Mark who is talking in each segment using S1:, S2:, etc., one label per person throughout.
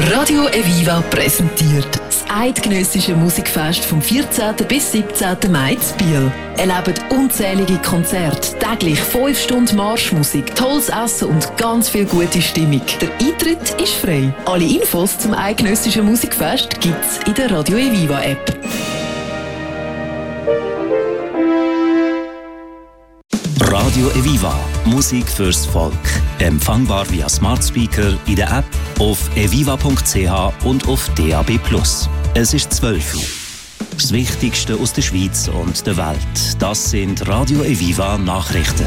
S1: Radio Eviva präsentiert das eidgenössische Musikfest vom 14. bis 17. Mai in Biel. Erlebt unzählige Konzerte, täglich 5 Stunden Marschmusik, tolles Essen und ganz viel gute Stimmung. Der Eintritt ist frei. Alle Infos zum eidgenössischen Musikfest gibt's in der Radio Eviva App.
S2: Radio Eviva, Musik fürs Volk. Empfangbar via Smart Speaker, in der App, auf eviva.ch und auf DAB+. Es ist 12 Uhr. Das Wichtigste aus der Schweiz und der Welt, das sind Radio Eviva Nachrichten.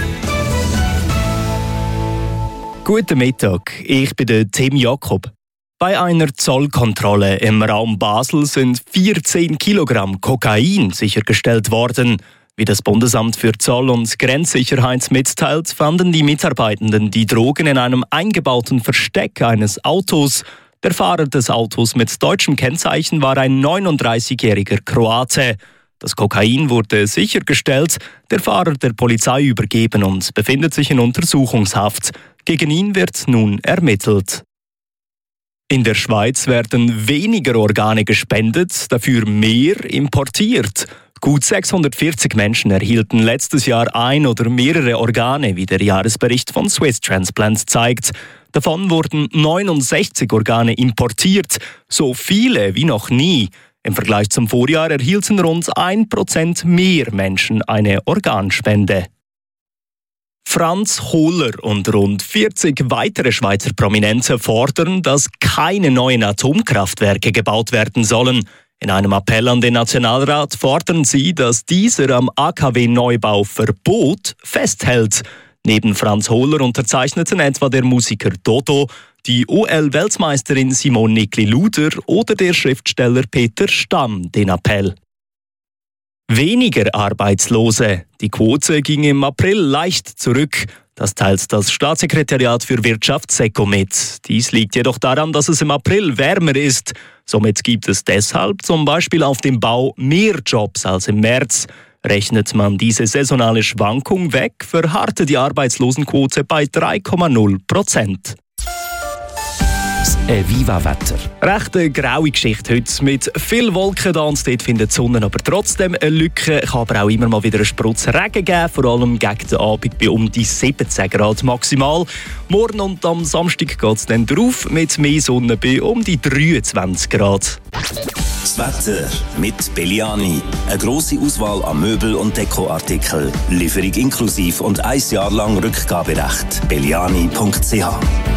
S3: Guten Mittag, ich bin der Tim Jakob. Bei einer Zollkontrolle im Raum Basel sind 14 Kilogramm Kokain sichergestellt worden. Wie das Bundesamt für Zoll- und Grenzsicherheit mitteilt, fanden die Mitarbeitenden die Drogen in einem eingebauten Versteck eines Autos. Der Fahrer des Autos mit deutschem Kennzeichen war ein 39-jähriger Kroate. Das Kokain wurde sichergestellt, der Fahrer der Polizei übergeben und befindet sich in Untersuchungshaft. Gegen ihn wird nun ermittelt. In der Schweiz werden weniger Organe gespendet, dafür mehr importiert. Gut 640 Menschen erhielten letztes Jahr ein oder mehrere Organe, wie der Jahresbericht von Swiss Transplant zeigt. Davon wurden 69 Organe importiert, so viele wie noch nie. Im Vergleich zum Vorjahr erhielten rund 1% mehr Menschen eine Organspende. Franz Hohler und rund 40 weitere Schweizer Prominente fordern, dass keine neuen Atomkraftwerke gebaut werden sollen. In einem Appell an den Nationalrat fordern sie, dass dieser am AKW-Neubauverbot festhält. Neben Franz Hohler unterzeichneten etwa der Musiker Dodo, die OL-Weltmeisterin Simone Nickli-Luder oder der Schriftsteller Peter Stamm den Appell. Weniger Arbeitslose. Die Quote ging im April leicht zurück. Das teilt das Staatssekretariat für Wirtschaft SECO mit. Dies liegt jedoch daran, dass es im April wärmer ist. Somit gibt es deshalb zum Beispiel auf dem Bau mehr Jobs als im März. Rechnet man diese saisonale Schwankung weg, verharrte die Arbeitslosenquote bei 3,0%.
S2: Das Eviva-Wetter.
S3: Recht eine graue Geschichte heute mit viel Wolken da und dort findet die Sonne aber trotzdem eine Lücke. Kann aber auch immer mal wieder einen Sprutz Regen geben, vor allem gegen den Abend bei um die 17 Grad maximal. Morgen und am Samstag geht es dann drauf mit mehr Sonne bei um die 23 Grad.
S2: Das Wetter mit Belliani. Eine grosse Auswahl an Möbel- und Dekoartikeln. Lieferung inklusive und 1 Jahr lang Rückgaberecht. belliani.ch